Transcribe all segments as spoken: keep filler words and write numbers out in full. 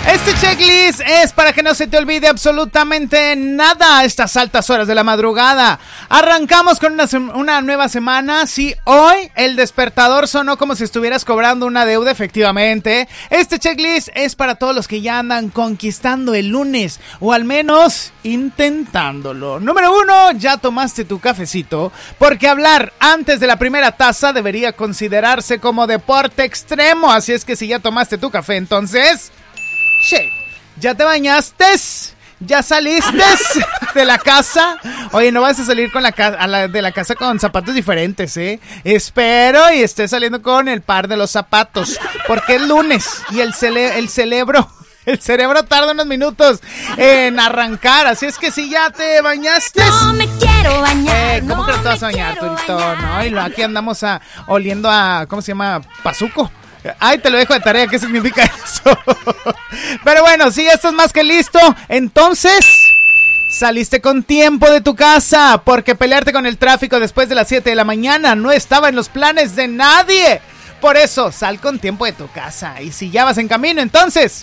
Este checklist es para que no se te olvide absolutamente nada a estas altas horas de la madrugada. Arrancamos con una, una nueva semana. Sí, hoy el despertador sonó como si estuvieras cobrando una deuda, efectivamente. Este checklist es para todos los que ya andan conquistando el lunes, o al menos intentándolo. Número uno, ya tomaste tu cafecito, porque hablar antes de la primera taza debería considerarse como deporte extremo. Así es que si ya tomaste tu café, entonces... Che, ¿ya te bañaste? ¿Ya saliste de la casa? Oye, no vas a salir con la ca- a la, de la casa con zapatos diferentes, ¿eh? Espero y estés saliendo con el par de los zapatos, porque es lunes y el, cele- el cerebro... El cerebro tarda unos minutos en arrancar, así es que si ya te bañaste... No me quiero bañar. Eh, ¿Cómo no que no te vas a bañar, Turito? No, y lo, aquí andamos a, oliendo a... ¿Cómo se llama? Pazuco. Ay, te lo dejo de tarea, ¿qué significa eso? Pero bueno, si ya estás más que listo, entonces... Saliste con tiempo de tu casa, porque pelearte con el tráfico después de las siete de la mañana no estaba en los planes de nadie. Por eso, sal con tiempo de tu casa. Y si ya vas en camino, entonces...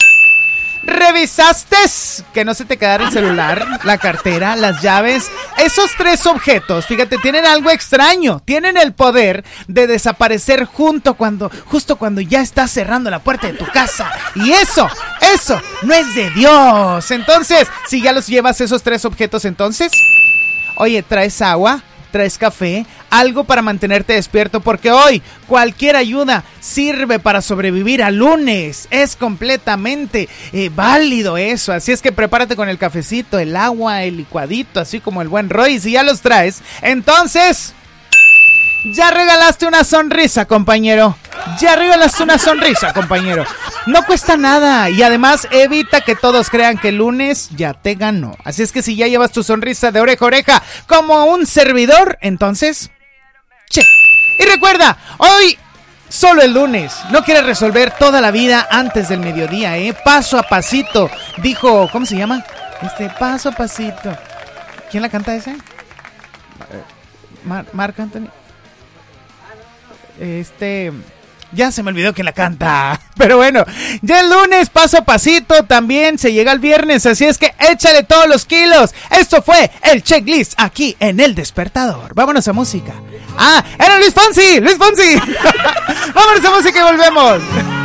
¿Revisaste que no se te quedara el celular, la cartera, las llaves? Esos tres objetos, fíjate, tienen algo extraño. Tienen el poder de desaparecer junto cuando, justo cuando ya estás cerrando la puerta de tu casa. Y eso, eso no es de Dios. Entonces, si ya los llevas esos tres objetos, entonces... Oye, ¿traes agua? ¿Traes café? Algo para mantenerte despierto, porque hoy cualquier ayuda sirve para sobrevivir al lunes. Es completamente eh, válido eso. Así es que prepárate con el cafecito, el agua, el licuadito, así como el buen Roy. Y si ya los traes, entonces... Ya regalaste una sonrisa, compañero. Ya regalaste una sonrisa, compañero. No cuesta nada y además evita que todos crean que el lunes ya te ganó. Así es que si ya llevas tu sonrisa de oreja a oreja como un servidor, entonces... Che. Y recuerda, hoy solo el lunes. No quieres resolver toda la vida antes del mediodía, ¿eh? Paso a pasito. Dijo, ¿cómo se llama? Este, paso a pasito. ¿Quién la canta ese? Mar- Marc Anthony. Este... Ya se me olvidó quién la canta. Pero bueno, ya el lunes, paso a pasito, también se llega el viernes. Así es que échale todos los kilos. Esto fue el checklist aquí en El Despertador. Vámonos a música. Ah, era Luis Fonsi, Luis Fonsi. Vámonos a música y volvemos.